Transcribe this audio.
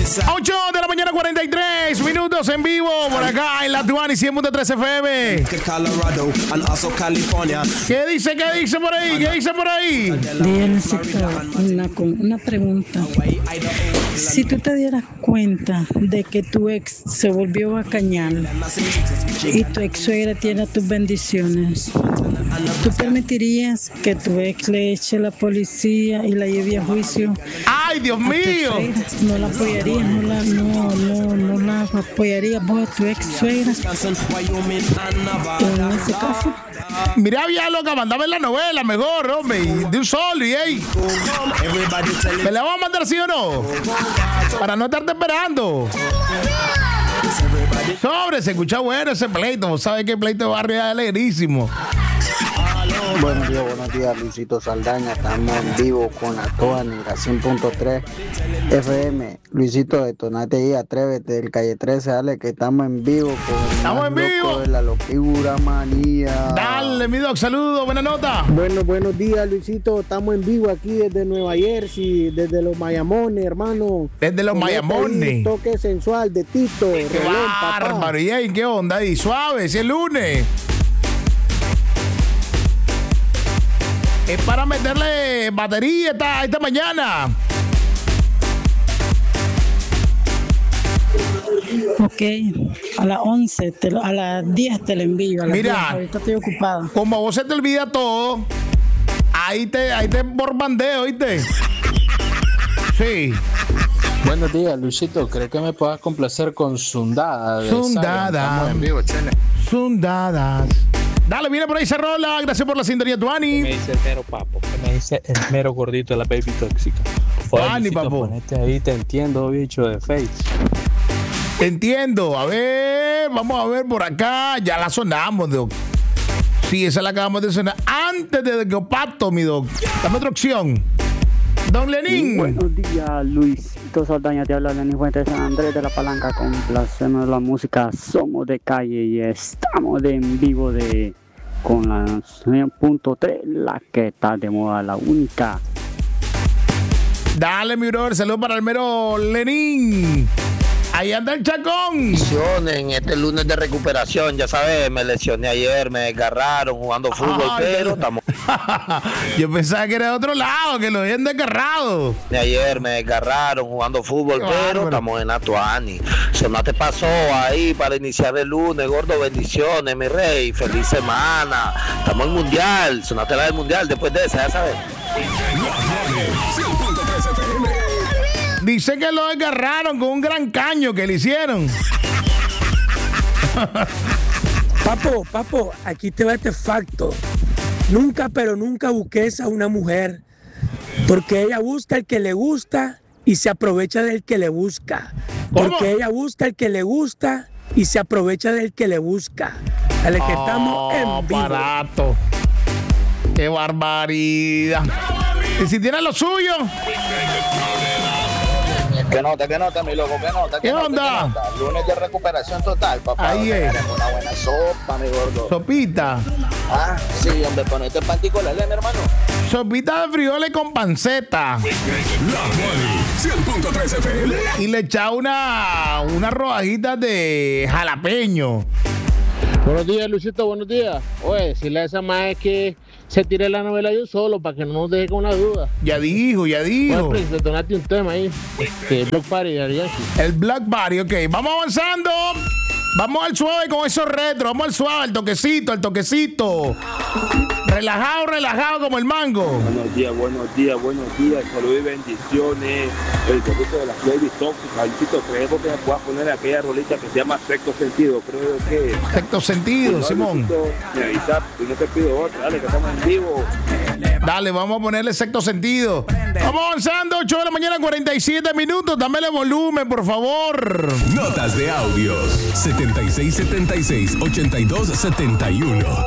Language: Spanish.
8 de la mañana, 43 minutos en vivo por acá en la Tuani 100.3 FM. ¿Qué dice por ahí? ¿Qué dice por ahí? Una pregunta. Si tú te dieras cuenta de que tu ex se volvió bacañal y tu ex suegra tiene tus bendiciones, ¿tú permitirías que tu ex le eche la policía y la lleve a juicio? ¡Ay, Dios mío! ¿No la apoyarías? ¿No la apoyarías vos a tu ex suegra en ese caso? Mira, había loca, mandame en la novela mejor, hombre, de un solo y ey. ¿Me la vamos a mandar sí o no? Para no estarte esperando. Sobre, se escucha bueno ese pleito. ¿Sabes qué pleito de barrio es alegrísimo? Buenos días, Luisito Saldaña. Estamos en vivo con la Tuani, la 100.3 FM. Luisito, detonate ahí, atrévete del calle 13, dale, que estamos en vivo con estamos en vivo de la locura manía. Dale, mi doc, saludos, buena nota. Buenos días, Luisito. Estamos en vivo aquí desde Nueva Jersey, desde los Mayamones, hermano. Desde los Mayamones. Toque sensual de Tito. Qué bárbaro. ¿Y ahí qué onda? Y suave, si es lunes. Es para meterle batería esta mañana. Ok, a las 11, a las 10 te lo envío. A las mira, 10, ahorita estoy ocupada. Como a vos se te olvida todo, ahí te borbandeo, ¿oíste? Sí. Buenos días, Luisito. ¿Crees que me puedas complacer con Zundada? Zundada. En vivo, chele. Zundadas. Dale, viene por ahí esa rola. Gracias por la sintonía, Tuani. Me dice el mero papo. Me dice el mero gordito de la baby tóxica. Tuani, papo. Ponete ahí, te entiendo, bicho de Face. Te entiendo. A ver, vamos a ver por acá. Ya la sonamos, Doc. Sí, esa la acabamos de sonar antes de Geopato, mi Doc. Dame otra opción. Don Lenín. Buenos días, Luisito Saldaña. Te habla Lenín Fuentes de San Andrés de la Palanca. Complacemos la música. Somos de calle y estamos en vivo con la 100.3, la que está de moda, la única. Dale, mi brother. Saludos para el mero Lenín. Ahí anda el Chacón. En este lunes de recuperación, ya sabes, me lesioné ayer, me desgarraron jugando fútbol, pero estamos. Yo pensaba que era de otro lado, que lo habían desgarrado. Ayer me desgarraron jugando fútbol, pero estamos en Atuani. Sonate pasó ahí para iniciar el lunes, gordo, bendiciones, mi rey, feliz semana. Estamos en mundial, sonate la del mundial después de esa, ya sabes. Dice que lo desgarraron con un gran caño que le hicieron. Papo, aquí te va este facto. Nunca, pero nunca busques a una mujer, porque ella busca el que le gusta y se aprovecha del que le busca. Porque ella busca el que le gusta y se aprovecha del que le busca. Dale que estamos en vivo. Barato. Qué barbaridad. Y si tiene lo suyo. Que nota, mi loco, que nota. ¿Qué onda? Lunes de recuperación total, papá. Ahí es. Una buena sopa, mi gordo. Sopita. Ah, sí, hombre, ponete el panticola, mi hermano. Sopita de frijoles con panceta. La 100.3 FM. Y le echaba una rodajita de jalapeño. Buenos días, Luisito, buenos días. Oye, decirle a esa madre que se tire la novela yo solo para que no nos deje con una duda. Ya dijo. Bueno, Prince, detonate un tema ahí. Block Party de Arianki. El Black Party, ok. Vamos avanzando. Vamos al suave con esos retros. Vamos al suave, al toquecito. Relajado como el mango. Buenos días. Salud y bendiciones. El gordito de las Baby Tóxicas. Luisito, creemos que puedas poner aquella rolita que se llama Sexto Sentido. Creo que. Sexto Sentido, no, Simón. Luisito, me avisa, y no te pido otra. Dale, que estamos en vivo. Dale, vamos a ponerle Sexto Sentido. Vamos avanzando, 8 de la mañana, 47 minutos. Dámele volumen, por favor. Notas de audios 7676-8271.